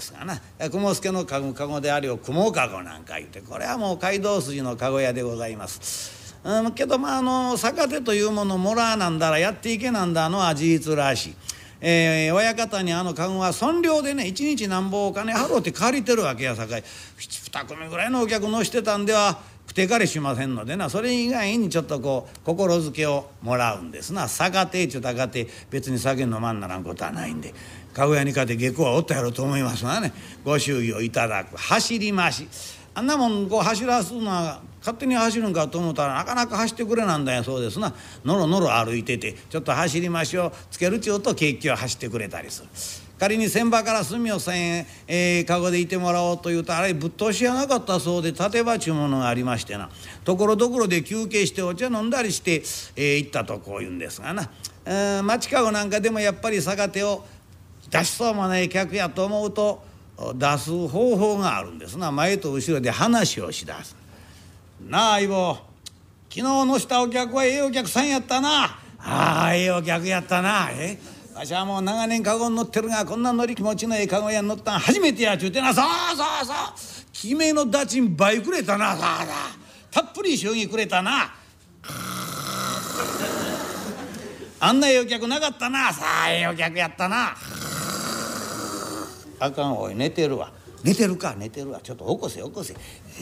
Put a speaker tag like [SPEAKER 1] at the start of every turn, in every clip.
[SPEAKER 1] ですがな、雲助の籠であれを雲籠なんか言うて、これはもう街道筋の籠屋でございます。けど逆手というものもらなんだらやっていけなんだのは事実らしい。親方に籠は損料でね一日なんぼお金払うて借りてるわけやさかい、2組ぐらいのお客乗してたんではくてかれしませんのでな、それ以外にちょっとこう心づけをもらうんですな。逆手ちゅうたかて別に酒飲まんならんことはないんで、籠屋にかて下戸はおったやろと思いますがね、ご祝儀をいただく走りまし、あんなもんこう走らすのは勝手に走るんかと思ったらなかなか走ってくれなんだよそうですな。のろのろ歩いててちょっと走りましょうつけるちゅうとケーキを走ってくれたりする。仮に船場から住吉さんへ籠でいてもらおうというとあれぶっ通しやなかったそうで、立場ちゅうものがありましてな、ところどころで休憩してお茶飲んだりして、行ったとこういうんですがな、町籠なんかでもやっぱり逆手を出しそうもない客やと思うと出す方法があるんですな。前と後ろで話をしだす。なあ相棒、昨日のしたお客はええお客さんやったな。ああええお客やったな。わしはもう長年籠に乗ってるがこんな乗り気持ちのええ籠屋に乗ったん初めてやちゅうてな。そうそうそう、決めのダチン倍くれたな。さあたっぷり祝儀くれたな。あんなええお客なかったな。さあええお客やったな。あかん、おい寝てるわ。寝てるか、寝てるわ。ちょっと起こせ起こせ。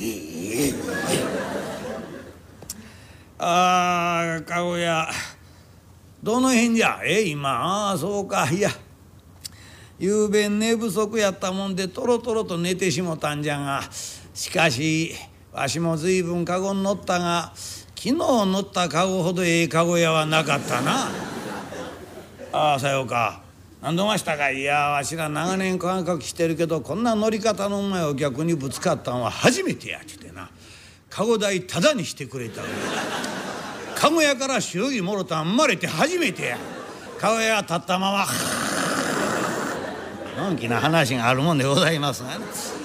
[SPEAKER 1] 籠屋どの辺じゃ今。そうか、いやゆうべ寝不足やったもんでとろとろと寝てしもたんじゃが、しかしわしも随分籠に乗ったが昨日乗った籠ほどええ籠屋はなかったな。さようか。何度ましたか。いやわしら長年感覚してるけどこんな乗り方のうまいお客にぶつかったんは初めてやちゅてな。籠代タダにしてくれた。籠屋から祝儀もろたん生まれて初めてや。籠屋立ったままのんきな話があるもんでございますがね。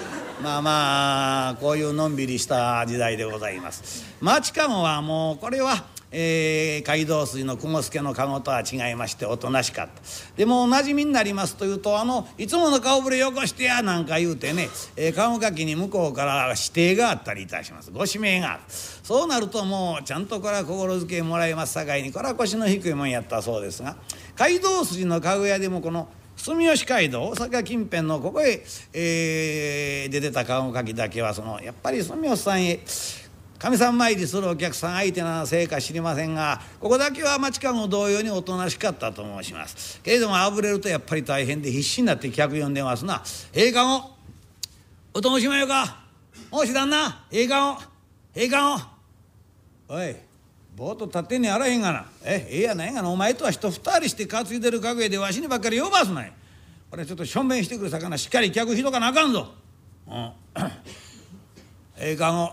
[SPEAKER 1] こういうのんびりした時代でございます。町籠はもうこれは街道筋の雲助の籠とは違いましておとなしかった。でもおなじみになりますというといつもの顔ぶれよこしてやなんか言うてね、籠かきに向こうから指定があったりいたします。ご指名がある。そうなるともうちゃんとこれは心づけもらいますさかいにこれは腰の低いもんやったそうですが、街道筋の籠屋でもこの住吉街道大阪近辺のここへ、出てた籠かきだけはやっぱり住吉さんへ神さん参りするお客さん相手なせいか知りませんが、ここだけは町籠同様におとなしかったと申します。けれどもあぶれるとやっぱり大変で必死になって客呼んでますな。籠おともしまよか。申し旦那籠おいぼーっと立ってんねあらへんがな。やないがな。お前とは人二人して担いでる家具でわしにばっかり呼ばすない。これちょっとしょんべんしてくるさかな。しっかり客ひどかなあかんぞ。籠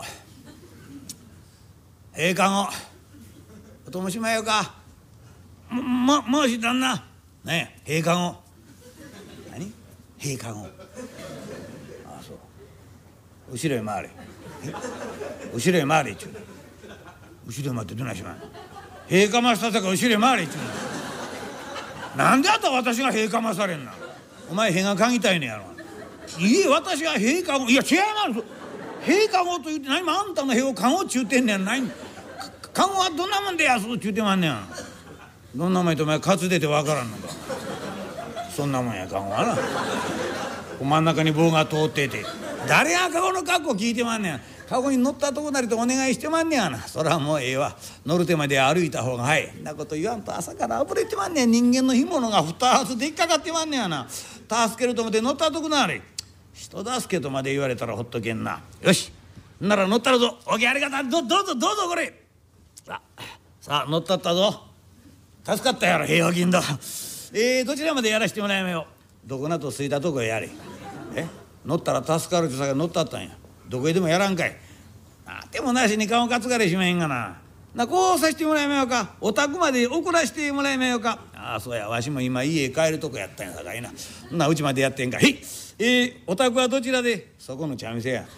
[SPEAKER 1] おともしまよか。申し旦那ねえ籠何籠そう後ろへ回れ。後ろへ回れっちゅうの。後ろへ回ってどないしまんの。塀かましたさか後ろへ回れっちゅうの。なんであんた私が塀かまされんな。お前塀が嗅ぎたいねやろ。いえ私は塀かごいや違います。塀かごと言って何もあんたの塀をかごっちゅうてんねやない。かごはどんなもんでやすっちゅうてまんねや。どんなもんやとお前担いでてわからんのか。そんなもんやかごはな。真ん中に棒が通ってて誰がかごの格好聞いてまんねや。かごに乗ったとこなりとお願いしてまんねやな。そらもうええわ。乗る手まで歩いた方がはい。んなこと言わんと朝からあぶれてまんねや。人間の干物が2つでっかかってまんねやな。助けると思って乗ったとこなあれ。人助けとまで言われたらほっとけんな。よしなら乗ったらぞ。おけありがとう。どうぞこれ。さあ乗ったったぞ。助かったやろ平和金だ。どちらまでやらしてもらいまよ。どこなと着いたとこへやれ。乗ったら助かるってさが乗ったったんや。どこへでもやらんかい。でもなしに顔担がれしまへんがな。こうさせてもらいまよか。お宅まで送らせてもらいまよか。そうやわしも今家へ帰るとこやったんやさかいな。うちまでやってんか。お宅はどちらで。そこの茶店や。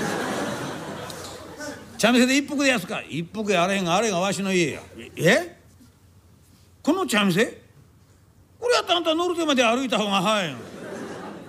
[SPEAKER 1] 茶店で一服でやすか。一服やあれへんがあれがわしの家や。この茶店これやったらあんた乗る手まで歩いた方が早いよ。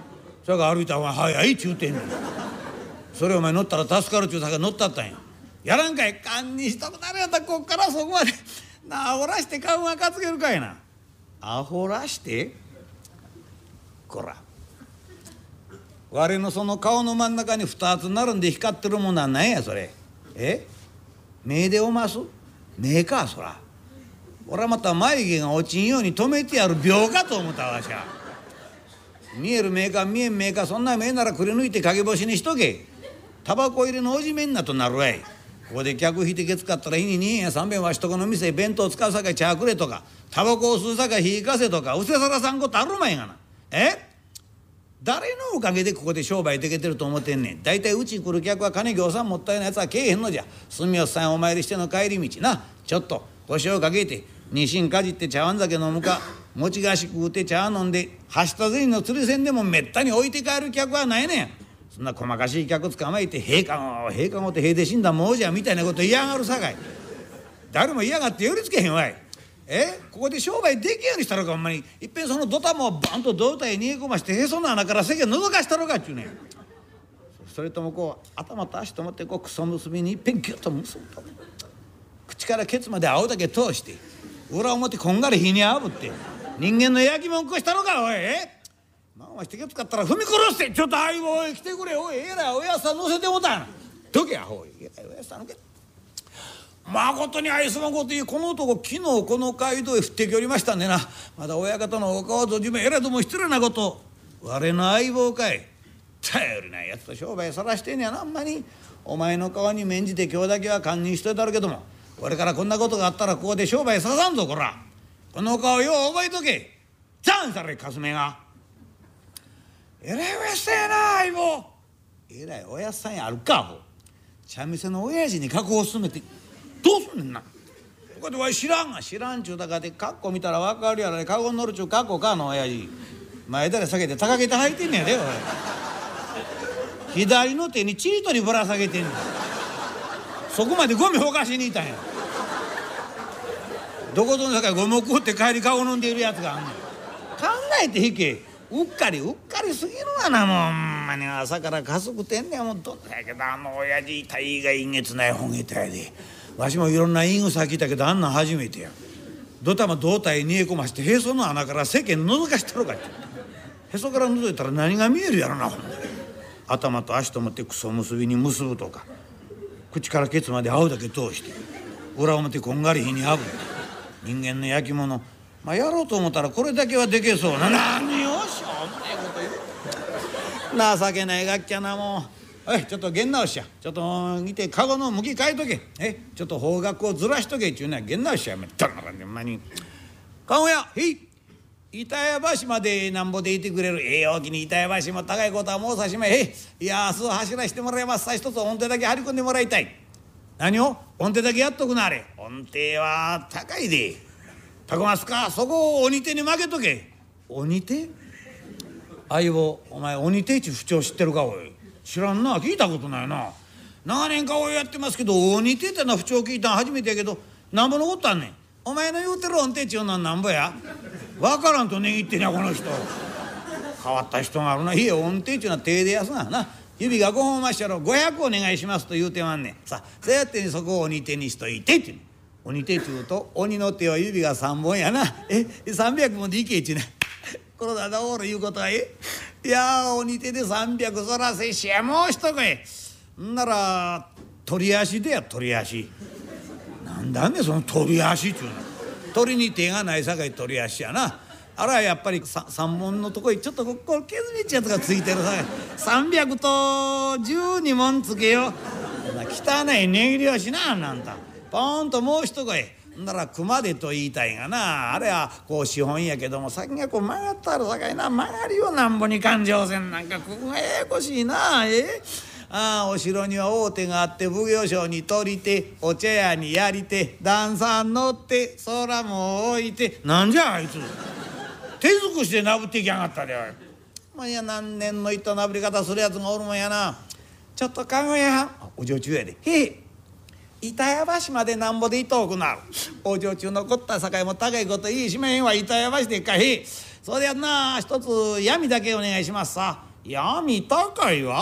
[SPEAKER 1] それが歩いたら早いっちゅうてんねん。それお前乗ったら助かるっちゅうさか乗ったったんや。やらんかい。堪忍しとくなるやったらこっからそこまでなあほらして顔が担げるかいな。アホらしてこら、我のその顔の真ん中に2つ並んで光ってるものは何やそれ。目でおます目かそら。俺はまた眉毛が落ちんように止めてやる病かと思ったわしゃ。見える目か見えん目か、そんな目ならくり抜いて陰干しにしとけ。タバコ入れのおじめんなとなるわい。ここで客引いてけつかったら日に2円や3円わしとこの店弁当使うさかい茶くれとか、タバコを吸うさかい火かせとか、うせさらさんことあるまいがな。誰のおかげでここで商売できてると思ってんねん。大体うち来る客は金行さんもったいないやつはけえへんのじゃ。住吉さんお参りしての帰り道な、ちょっと腰をかけてニシンかじって茶碗酒飲むか、餅菓子食うて茶飲んではした銭の釣り銭でもめったに置いて帰る客はないねん。そんな細かしい客捕まえて閉館をって塀で死んだもうじゃみたいなこと嫌がるさかい。誰も嫌がって寄りつけへんわい。ここで商売できんようにしたろか。ほんまにいっぺんそのドタマをバンと胴体に逃げ込ましてへその穴から世間覗かしたろかっちゅうねん。それともこう頭と足と思ってこうクソ結びにいっぺんギュッと結ぶと、口からケツまで青だけ通して裏表こんがり火にあぶって人間の焼きもんこしたろかおい。まあしてけつかったら踏み殺して、ちょっと相棒来てくれおい。えらいおやつさん乗せてもたんどけやおい。えらいおやつさんのけまことに愛すまんこと言い、この男昨日この街道へ降ってきおりましたんでな。まだ親方のお顔とじめえらいとも失礼なこと。我の相棒かい。頼りないやつと商売さらしてんやな。あんまりお前の顔に免じて今日だけは堪忍しといたるけども、これからこんなことがあったらここで商売ささんぞこら。この顔よう覚えとけ。じゃんされかすめが。えらいおやっさんやな相棒。えらいおやっさんやあるかアホ。茶店の親父に格好を進めてどうすんねんな。ここでわい知らんちゅうたかで格好見たら分かるやろね。カゴに乗るちゅう格好かの親父。前だれ下げて高げて履いてんねやでおい。左の手にチートにぶら下げてんねん。そこまでゴミほかしにいたんや。どこぞの境ゴミを食って帰りカゴ飲んでいるやつがあんねん。考えて引け。うっかりすぎるわな。もうほんまに朝からかすくてんねん。もうどんだけどあの親父大概陰月ないほげたやで。わしもいろんな言い草聞いたけどあんなん初めてや。ドタマ胴体に逃げ込ましてへその穴から世間覗かしたろかって。へそから覗いたら何が見えるやろなほんまに。頭と足と思ってクソ結びに結ぶとか、口からケツまで青だけ通して裏表こんがり火にあぶって人間の焼き物、まあやろうと思ったらこれだけはでけそうな。何をしょうもないこと言う。情けないガッキャなもう。ちょっと弦直しや。ちょっと見てカゴの向き変えとけ。ちょっと方角をずらしとけっちゅうのは弦直しや。めったらならんでんまに。顔や板谷橋までなんぼでいてくれる。大きに板谷橋も高いことはもうさしまい。いや明日走らしてもらいます。さ一つ音程だけ張り込んでもらいたい。何を音程だけやっとくなあれ。音程は高いで。たこますか。そこを鬼手に負けとけ。鬼手相棒お前鬼手っちゅう不調知ってるかおい。知らんな。聞いたことないな。長年顔やってますけど鬼手ってのは不調聞いたん初めてやけど、なんぼのことあんねん。お前の言うてる音程っちゅうのはなんぼや。わからんとねぎってんやこの人。変わった人があるな。いや音程っちゅうのは手でやすな。指が5本ましたら500お願いしますと言うてまんねん。さあそうやってそこを鬼手にしといてって言うねん。鬼手っちゅうと鬼の手は指が3本やな。300もでいけっちゅうねん。このだどういうことはいや鬼手で300そらせしやもう一声。んなら鳥足でや鳥足。なんだねその鳥足っちゅうの。鳥に手がないさかい鳥足やな。あれはやっぱり3本のとこにちょっとここ削りっちゅうやつがついてるさかい300と12文つけよ。汚い値切りはしなあんた。ポーンともう一声。なら熊手と言いたいがな。あれはこう資本やけども先がこう曲がったあるさかいな。曲がりをなんぼに環状線なんかここがややこしいな。お城には大手があって奉行所に取り手お茶屋にやり手段差乗って空も置いて。なんじゃあいつ手尽くしてなぶっていきやがったでおい。まあいや何年の糸なぶり方するやつがおるもんやな。ちょっと考えやお女中やで。板谷橋までなんぼでいとおくなる。お女中のこった境も高いこと言いしめへんわ。板谷橋でっかい。それやんな一つ闇だけお願いしますさ。 闇高いわ。